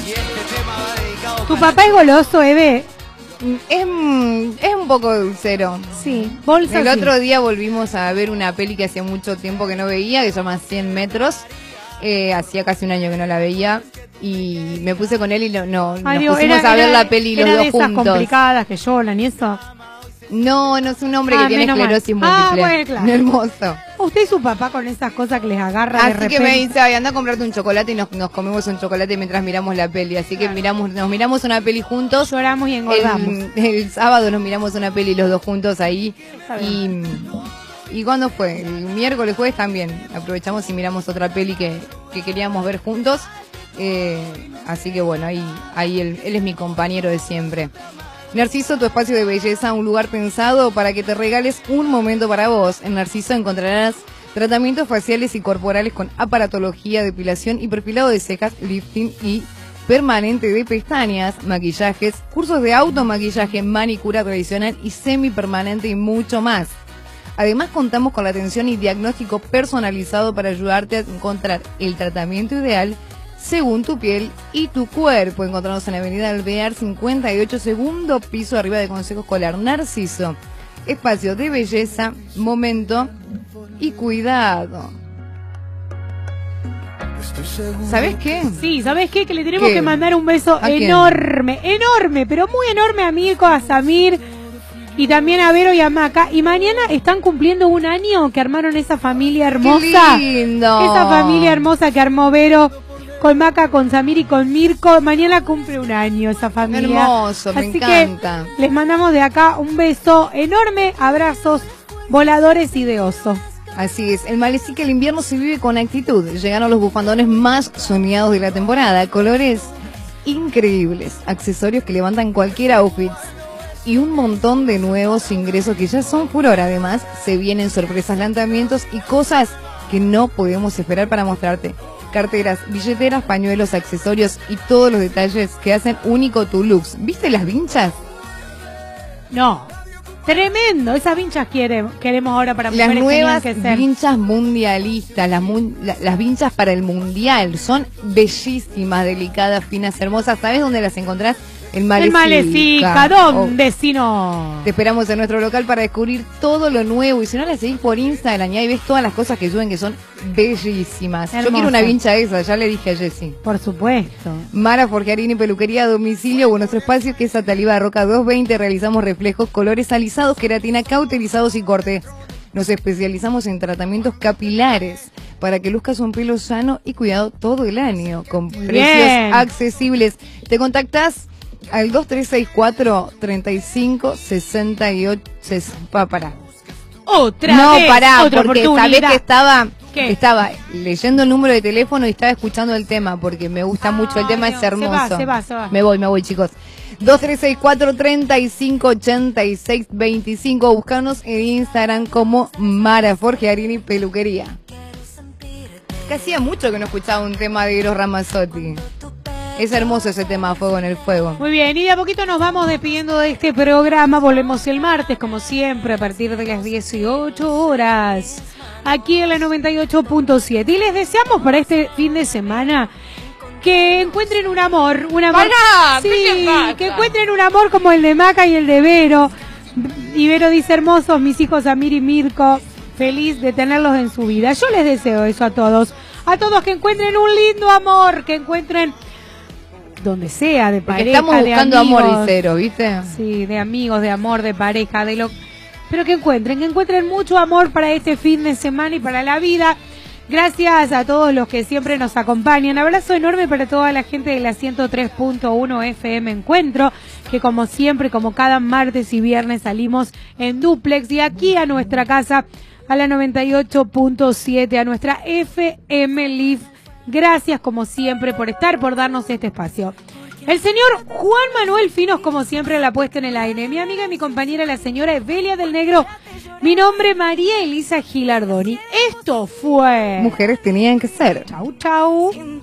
¿Tu papá es goloso, Eve? Es un poco dulcero. Sí, bolsa. El otro día volvimos a ver una peli que hacía mucho tiempo que no veía, que se llama 100 metros. Hacía casi un año que no la veía y me puse con él y nos pusimos a ver la peli los dos juntos. ¿Era de esas complicadas que lloran y eso? No, no es un hombre que tiene esclerosis múltiple. Bueno, claro. Hermoso. Usted y su papá con esas cosas que les agarra de repente. Así que me dice, ay, anda a comprarte un chocolate y nos comemos un chocolate mientras miramos la peli. Así que nos miramos una peli juntos. Lloramos y engordamos. El sábado nos miramos una peli los dos juntos ahí. ¿Y cuándo fue? El miércoles, jueves también. Aprovechamos y miramos otra peli que queríamos ver juntos. Así que bueno, ahí él es mi compañero de siempre. Narciso, tu espacio de belleza, un lugar pensado para que te regales un momento para vos. En Narciso encontrarás tratamientos faciales y corporales con aparatología, depilación y perfilado de cejas, lifting y permanente de pestañas, maquillajes, cursos de automaquillaje, manicura tradicional y semipermanente y mucho más. Además contamos con la atención y diagnóstico personalizado para ayudarte a encontrar el tratamiento ideal según tu piel y tu cuerpo. Encontrarnos en la avenida Alvear 58, segundo piso, arriba de Consejo Escolar. Narciso, espacio de belleza, momento y cuidado. ¿Sabes qué? Sí, ¿sabes qué? Que le tenemos que mandar un beso enorme, pero muy enorme a Mirko, a Samir y también a Vero y a Maca. Y mañana están cumpliendo un año que armaron esa familia hermosa. ¡Qué lindo! Esa familia hermosa que armó Vero con Maca, con Samir y con Mirko. Mañana cumple un año esa familia. Hermoso, me encanta. Que les mandamos de acá un beso enorme, abrazos voladores y de oso. Así es, el Malesí que el invierno se vive con actitud. Llegaron los bufandones más soñados de la temporada, colores increíbles, accesorios que levantan cualquier outfit y un montón de nuevos ingresos que ya son furor. Además, se vienen sorpresas, lanzamientos y cosas que no podemos esperar para mostrarte. Carteras, billeteras, pañuelos, accesorios y todos los detalles que hacen único tu looks. ¿Viste las vinchas? No, tremendo. Esas vinchas queremos ahora para mujeres. Las nuevas que ser. vinchas mundialistas, las vinchas para el mundial, son bellísimas, delicadas, finas, hermosas. ¿Sabes dónde las encontrás? El Malesica, ¿dónde si no? Te esperamos en nuestro local para descubrir todo lo nuevo. Y si no la seguís por Instagram, y ahí ves todas las cosas que suben que son bellísimas. Hermosa. Yo quiero una vincha esa, ya le dije a Jessy. Por supuesto. Mara Forjarini, peluquería a domicilio, o nuestro espacio que es Ataliva Roca 220. Realizamos reflejos, colores alisados, queratina, cauterizados y corte. Nos especializamos en tratamientos capilares para que luzcas un pelo sano y cuidado todo el año, con precios accesibles. Te contactás al 2364-3568. Pará. Otra vez, pará, otra porque oportunidad. sabés que estaba leyendo el número de teléfono y estaba escuchando el tema, porque me gusta mucho, el tema es hermoso. Se va. Me voy, chicos. 2364-3586-25. Buscanos en Instagram como Mara Forjarini Peluquería. Que hacía mucho que no escuchaba un tema de Eros Ramazzotti. Es hermoso ese tema, Fuego en el Fuego. Muy bien, y de a poquito nos vamos despidiendo de este programa. Volvemos el martes, como siempre, a partir de las 18 horas, aquí en la 98.7. Y les deseamos para este fin de semana que encuentren un amor. ¡Pará! Sí, ¿Qué pasa? que encuentren un amor como el de Maca y el de Vero. Y Vero dice, hermosos mis hijos Samir y Mirko, feliz de tenerlos en su vida. Yo les deseo eso a todos que encuentren un lindo amor, que encuentren donde sea, de pareja, estamos buscando de amigos, amor y cero, ¿viste? Sí, de amigos, de amor, de pareja, pero que encuentren mucho amor para este fin de semana y para la vida. Gracias a todos los que siempre nos acompañan. Abrazo enorme para toda la gente de la 103.1 FM Encuentro, que como siempre, como cada martes y viernes salimos en dúplex, y aquí a nuestra casa, a la 98.7, a nuestra FM Live. Gracias como siempre por darnos este espacio. El señor Juan Manuel Finos, como siempre, la puesta en el aire. Mi amiga y mi compañera, la señora Evelia del Negro. Mi nombre, María Elisa Gilardoni. Esto fue... Mujeres tenían que ser. Chau.